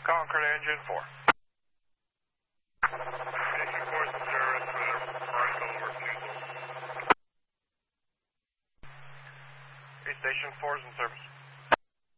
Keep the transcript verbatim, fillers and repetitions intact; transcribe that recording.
Concord Engine four. Station four is in service for their partial refusal. Okay, Station four is in service.